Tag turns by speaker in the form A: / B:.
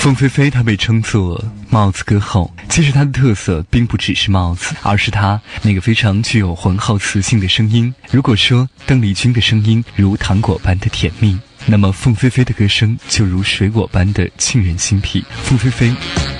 A: 凤飞飞她被称作帽子歌后，其实她的特色并不只是帽子，而是她那个非常具有浑厚磁性的声音。如果说邓丽君的声音如糖果般的甜蜜，那么凤飞飞的歌声就如水果般的沁人心脾。凤飞飞